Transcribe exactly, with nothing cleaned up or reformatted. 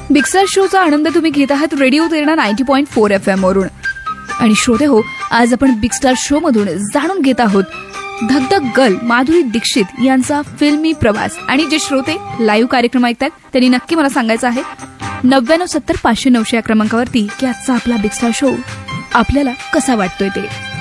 Big star शोचा आनंद तुम्ही घेत आहात radio Terna ninety point four F M वरून. आणि श्रोते हो, आज आपण बिग स्टार शो मधून जाणून घेत आहोत धगधग गर्ल माधुरी दीक्षित यांचा फिल्मी प्रवास. आणि जे श्रोते लाईव्ह कार्यक्रम ऐकतात त्यांनी नक्की मला सांगायचं आहे नव्याण्णव सत्तर पाचशे नऊशे या क्रमांकावरती की आजचा आपला बिग स्टार शो आपल्याला कसा वाटतोय ते.